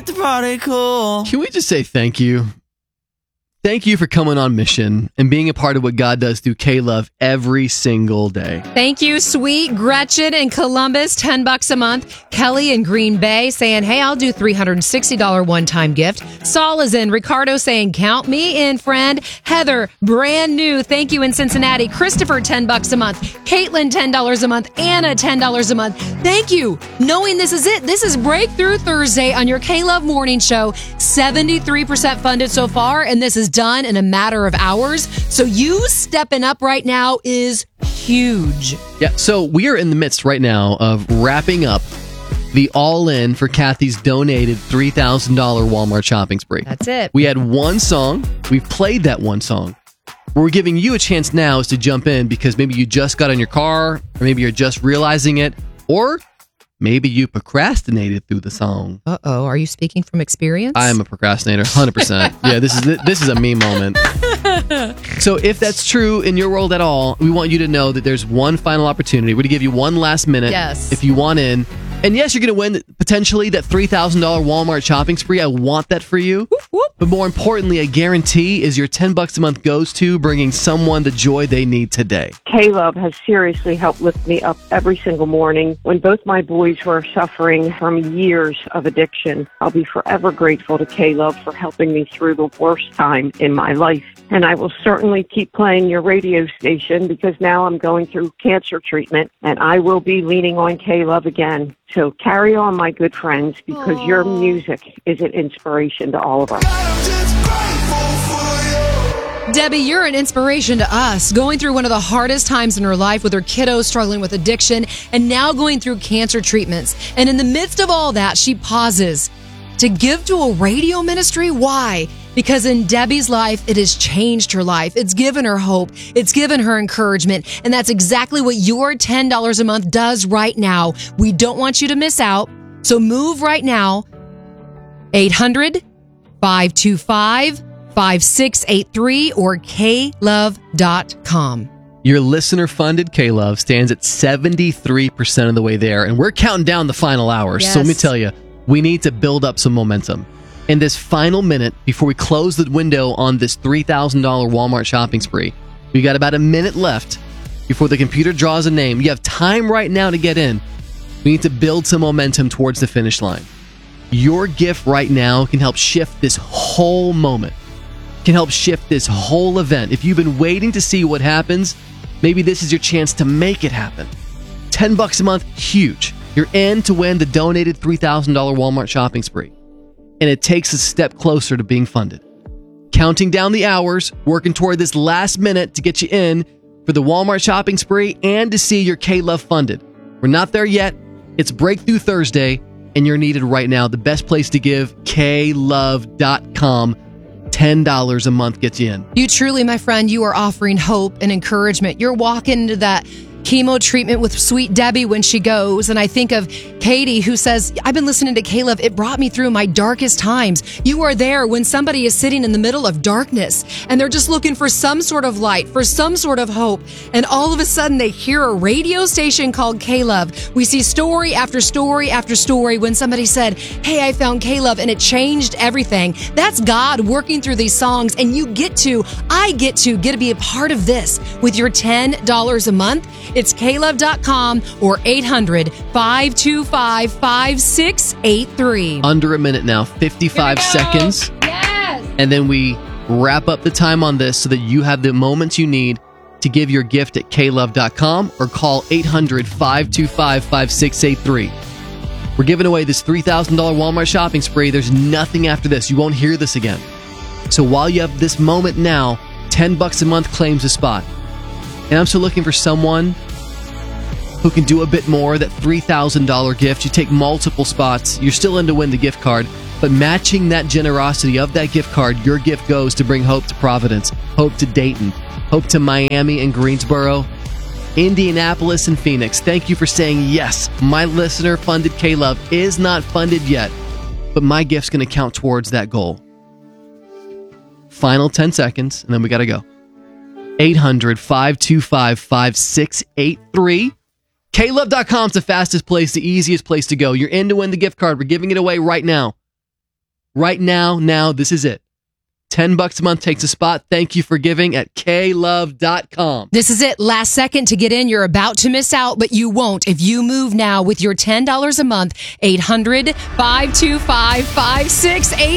the party cool. Can we just say thank you? Thank you for coming on mission and being a part of what God does through K-Love every single day. Thank you, sweet Gretchen in Columbus, $10 a month. Kelly in Green Bay saying, hey, I'll do $360 one-time gift. Saul is in. Ricardo saying, count me in, friend. Heather, brand new. Thank you in Cincinnati. Christopher, $10 a month. Caitlin, $10 a month. Anna, $10 a month. Thank you. Knowing this is it. This is Breakthrough Thursday on your K-Love Morning Show. 73% funded so far, and this is done in a matter of hours. So you stepping up right now is huge. Yeah, so we are in the midst right now of wrapping up the all-in for Kathy's donated $3,000 Walmart shopping spree. That's it. We had one song. We've played that one song. What we're giving you a chance now is to jump in because maybe you just got in your car, or maybe you're just realizing it, or maybe you procrastinated through the song. Uh-oh, are you speaking from experience? I am a procrastinator, 100%. Yeah, this is a me moment. So if that's true in your world at all, we want you to know that there's one final opportunity. We're going to give you one last minute. Yes. If you want in. And yes, you're going to win potentially that $3,000 Walmart shopping spree. I want that for you. Whoop, whoop. But more importantly, a guarantee is your $10 a month goes to bringing someone the joy they need today. K-Love has seriously helped lift me up every single morning. When both my boys were suffering from years of addiction, I'll be forever grateful to K-Love for helping me through the worst time in my life. And I will certainly keep playing your radio station because now I'm going through cancer treatment and I will be leaning on K-Love again. So carry on, my good friends, because your music is an inspiration to all of us. Debbie, you're an inspiration to us, going through one of the hardest times in her life with her kiddos struggling with addiction and now going through cancer treatments. And in the midst of all that, she pauses to give to a radio ministry. Why? Because in Debbie's life, it has changed her life. It's given her hope. It's given her encouragement. And that's exactly what your $10 a month does right now. We don't want you to miss out. So move right now. 800-525-5683 or klove.com. Your listener-funded K-Love stands at 73% of the way there, and we're counting down the final hours. Yes. So let me tell you, we need to build up some momentum. In this final minute, before we close the window on this $3,000 Walmart shopping spree, we got about a minute left before the computer draws a name. You have time right now to get in. We need to build some momentum towards the finish line. Your gift right now can help shift this whole moment, can help shift this whole event. If you've been waiting to see what happens, maybe this is your chance to make it happen. $10 a month, huge. You're in to win the donated $3,000 Walmart shopping spree. And it takes a step closer to being funded. Counting down the hours, working toward this last minute to get you in for the Walmart shopping spree and to see your K-Love funded. We're not there yet. It's Breakthrough Thursday, and you're needed right now. The best place to give, klove.com. $10 a month gets you in. You truly, my friend, you are offering hope and encouragement. You're walking into that chemo treatment with sweet Debbie when she goes. And I think of Katie who says, I've been listening to K-Love. It brought me through my darkest times. You are there when somebody is sitting in the middle of darkness and they're just looking for some sort of light, for some sort of hope. And all of a sudden they hear a radio station called K-Love. We see story after story after story when somebody said, hey, I found K-Love and it changed everything. That's God working through these songs. And I get to be a part of this with your $10 a month. It's klove.com or 800-525-5683. Under a minute now, 55 seconds. Yes! And then we wrap up the time on this so that you have the moments you need to give your gift at klove.com or call 800-525-5683. We're giving away this $3,000 Walmart shopping spree. There's nothing after this. You won't hear this again. So while you have this moment now, $10 a month claims a spot. And I'm still looking for someone who can do a bit more, that $3,000 gift. You take multiple spots. You're still in to win the gift card. But matching that generosity of that gift card, your gift goes to bring hope to Providence, hope to Dayton, hope to Miami and Greensboro, Indianapolis and Phoenix. Thank you for saying yes. My listener-funded K-Love is not funded yet, but my gift's going to count towards that goal. Final 10 seconds, and then we got to go. 800-525-5683. klove.com is the fastest place, the easiest place to go. You're in to win the gift card. We're giving it away right now. Right now, this is it. $10 a month takes a spot. Thank you for giving at klove.com. This is it. Last second to get in. You're about to miss out, but you won't if you move now with your $10 a month. 800-525-5680.